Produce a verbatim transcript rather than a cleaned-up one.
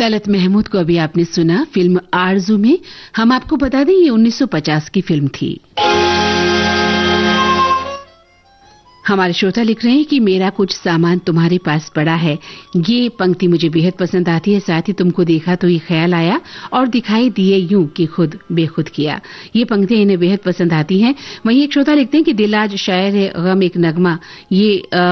तलत महमूद को अभी आपने सुना फिल्म आरज़ू में। हम आपको बता दें ये उन्नीस सौ पचास की फिल्म थी। हमारे श्रोता लिख रहे हैं कि मेरा कुछ सामान तुम्हारे पास पड़ा है। ये पंक्ति मुझे बेहद पसंद आती है। साथ ही तुमको देखा तो ये ख्याल आया और दिखाई दिए यूं कि खुद बेखुद किया। ये पंक्तियां इन्हें बेहद पसंद आती हैं। वहीं एक श्रोता लिखते हैं कि दिल आज शायर है, गम एक नगमा। ये